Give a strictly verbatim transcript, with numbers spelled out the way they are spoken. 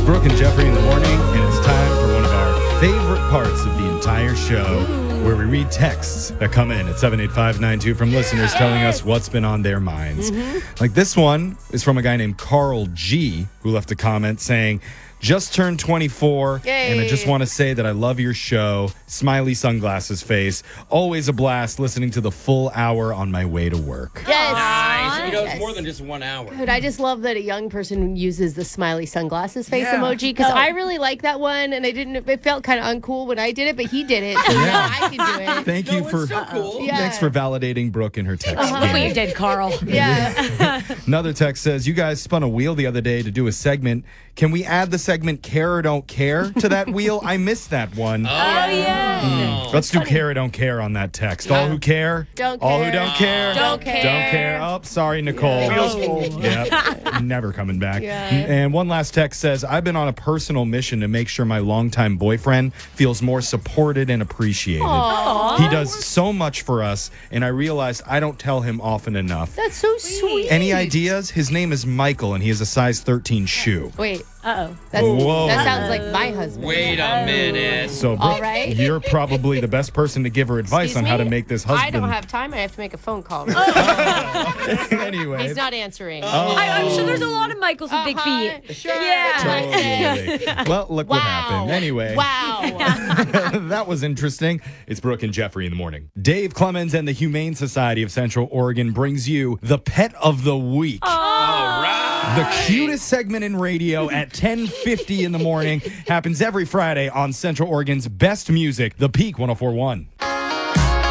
Brooke and Jeffrey in the morning, and it's time for one of our favorite parts of the entire show, where we read texts that come in at seven eight five nine two from listeners telling us what's been on their minds. Mm-hmm. Like this one is from a guy named Carl G, who left a comment saying, just turned twenty-four, Yay. and I just want to say that I love your show. Smiley sunglasses face. Always a blast listening to the full hour on my way to work. Yes. Nice. You know, Yes. it's more than just one hour. Dude, I just love that a young person uses the smiley sunglasses face Yeah. emoji because Oh. I really like that one, and I didn't. It felt kind of uncool when I did it, but he did it, so Yeah. now I can do it. Thank No, you for it's so cool. Yeah. thanks for validating Brooke in her text. Uh-huh. Look what game. you did, Carl. Yeah. Another text says, you guys spun a wheel the other day to do a segment. Can we add the segment Care or Don't Care to that wheel? I missed that one. Oh, yeah. Let's do Care or Don't Care on that text. All who care? Don't All who care. don't care? Don't care. Don't care. Oh, sorry, Nicole. Oh. Yep. Never coming back. Yeah. And one last text says, I've been on a personal mission to make sure my longtime boyfriend feels more supported and appreciated. Aw. He does so much for us, and I realized I don't tell him often enough. That's so sweet. Any ideas? His name is Michael, and he has a size thirteen shoe. Wait, Uh-oh. that's, Whoa. that sounds like my husband. Wait a minute. So, All right. you're probably the best person to give her advice Excuse on how me? to make this husband. I don't have time. I have to make a phone call. Anyway. He's not answering. I, I'm sure there's a lot of Michaels with big Uh-huh, feet. Sure. Yeah. Totally. Well, look Wow. what happened. Anyway. Wow. That was interesting. It's Brooke and Jeffrey in the morning. Dave Clemens and the Humane Society of Central Oregon brings you the Pet of the Week. Oh. All right. The cutest segment in radio at ten fifty in the morning happens every Friday on Central Oregon's best music, The Peak one oh four point one.